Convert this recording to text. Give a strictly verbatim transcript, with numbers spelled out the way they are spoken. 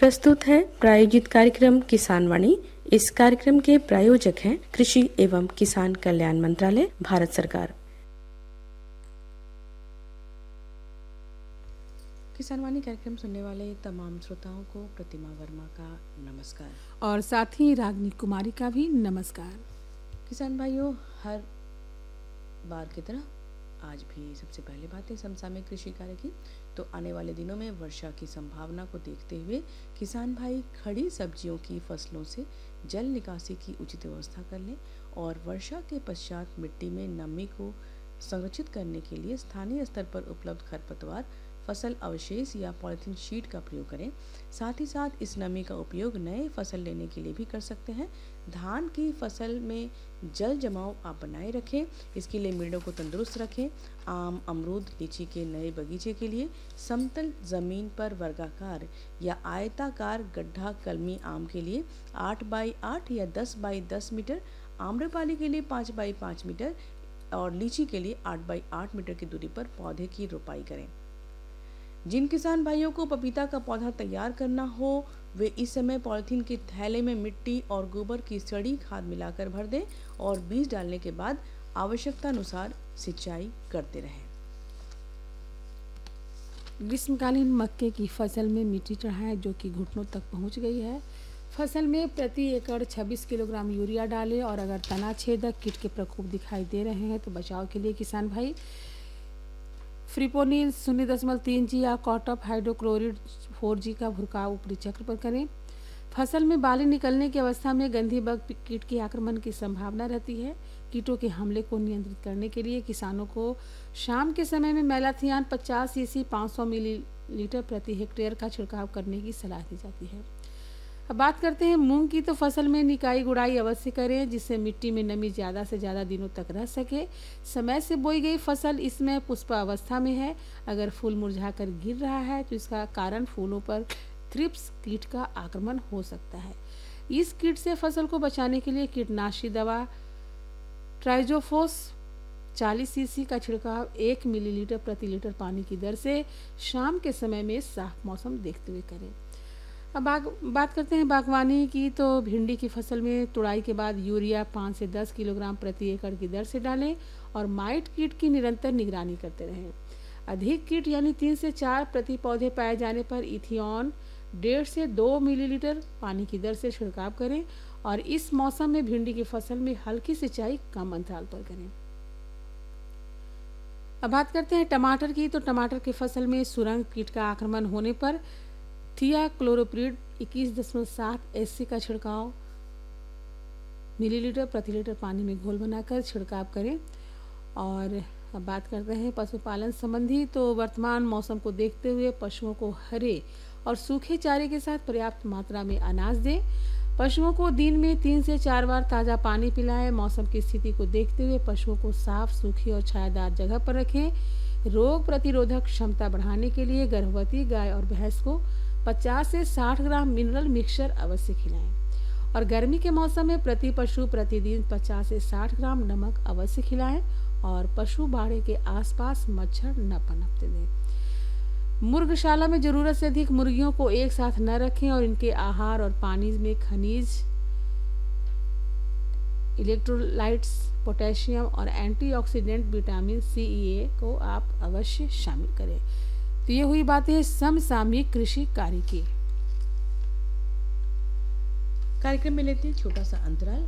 प्रस्तुत है प्रायोजित कार्यक्रम किसान वाणी। इस कार्यक्रम के प्रायोजक हैं कृषि एवं किसान कल्याण मंत्रालय, भारत सरकार। किसान वाणी कार्यक्रम सुनने वाले तमाम श्रोताओं को प्रतिमा वर्मा का नमस्कार और साथ ही रागनी कुमारी का भी नमस्कार। किसान भाइयों, हर बार की तरह आज भी सबसे पहले बात है समसामयिक कृषि कार्य की। तो आने वाले दिनों में वर्षा की संभावना को देखते हुए किसान भाई खड़ी सब्जियों की फसलों से जल निकासी की उचित व्यवस्था कर लें और वर्षा के पश्चात मिट्टी में नमी को संरक्षित करने के लिए स्थानीय स्तर पर उपलब्ध खरपतवार, फसल अवशेष या पॉलिथीन शीट का प्रयोग करें। साथ ही साथ इस नमी का उपयोग नए फसल लेने के लिए भी कर सकते हैं। धान की फसल में जल जमाव आप बनाए रखें, इसके लिए मेड़ों को तंदुरुस्त रखें। आम, अमरूद, लीची के नए बगीचे के लिए समतल जमीन पर वर्गाकार या आयताकार गड्ढा कलमी आम के लिए आठ बाई आठ या दस बाई दस मीटर, आम्रपाली के लिए पाँच बाई पाँच मीटर और लीची के लिए आठ बाई आठ मीटर की दूरी पर पौधे की रोपाई करें। जिन किसान भाइयों को पपीता का पौधा तैयार करना हो वे इस समय पॉलिथीन के थैले में मिट्टी और गोबर की सड़ी खाद मिलाकर भर दें और बीज डालने के बाद आवश्यकता अनुसार सिंचाई करते रहें। ग्रीष्मकालीन मक्के की फसल में मिट्टी चढ़ाएं जो कि घुटनों तक पहुंच गई है। फसल में प्रति एकड़ छब्बीस किलोग्राम यूरिया डालें और अगर तना छेदक कीट के प्रकोप दिखाई दे रहे हैं तो बचाव के लिए किसान भाई फ्रिपोनिल शून्य दशमलव तीन जी या कॉटप हाइड्रोक्लोरिड फोर जी का भुरकाव ऊपरी चक्र पर करें। फसल में बाली निकलने की अवस्था में गंधी बग कीट के आक्रमण की संभावना रहती है। कीटों के हमले को नियंत्रित करने के लिए किसानों को शाम के समय में मैलाथियान पचास सीसी पाँच सौ मिलीलीटर प्रति हेक्टेयर का छिड़काव करने की सलाह दी जाती है। अब बात करते हैं मूंग की। तो फसल में निकाई गुड़ाई अवश्य करें जिससे मिट्टी में नमी ज़्यादा से ज़्यादा दिनों तक रह सके। समय से बोई गई फसल इसमें पुष्पावस्था में है। अगर फूल मुरझाकर गिर रहा है तो इसका कारण फूलों पर थ्रिप्स कीट का आक्रमण हो सकता है। इस कीट से फसल को बचाने के लिए कीटनाशी दवा ट्राइजोफोस चालीस सीसी का छिड़काव एक मिलीलीटर प्रति लीटर पानी की दर से शाम के समय में साफ मौसम देखते हुए करें। अब बाग बात करते हैं बागवानी की। तो भिंडी की फसल में तुड़ाई के बाद यूरिया पाँच से दस किलोग्राम प्रति एकड़ की दर से डालें और माइट कीट की निरंतर निगरानी करते रहें। अधिक कीट यानी तीन से चार प्रति पौधे पाए जाने पर इथियॉन डेढ़ से दो मिलीलीटर पानी की दर से छिड़काव करें और इस मौसम में भिंडी की फसल में हल्की सिंचाई कम अंतराल पर करें। अब बात करते हैं टमाटर की। तो टमाटर की फसल में सुरंग कीट का आक्रमण होने पर थियाक्लोरोप्रिड इक्कीस दशमलव सात एससी का छिड़काव मिलीलीटर प्रति लीटर पानी में घोल बनाकर छिड़काव करें। और अब बात करते हैं पशुपालन संबंधी। तो वर्तमान मौसम को देखते हुए पशुओं को हरे और सूखे चारे के साथ पर्याप्त मात्रा में अनाज दें। पशुओं को दिन में तीन से चार बार ताज़ा पानी पिलाएं। मौसम की स्थिति को देखते हुए पशुओं को साफ, सूखी और छायादार जगह पर रखें। रोग प्रतिरोधक क्षमता बढ़ाने के लिए गर्भवती गाय और भैंस को पचास से साठ ग्राम मिनरल मिक्सचर अवश्य खिलाएं और गर्मी के मौसम में प्रति पशु प्रतिदिन पचास से साठ ग्राम नमक अवश्य खिलाएं और पशु बाड़े के आसपास मच्छर न पनपने दें। मुर्गशाला में जरूरत से अधिक मुर्गियों को एक साथ न रखें और इनके आहार और पानी में खनिज, इलेक्ट्रोलाइट्स, पोटेशियम और एंटीऑक्सीडेंट विटामिन सी ई ए को आप अवश्य शामिल करें। तो ये हुई बातें समसामयिक कृषि कार्य की। कार्यक्रम में लेते हैं छोटा सा अंतराल।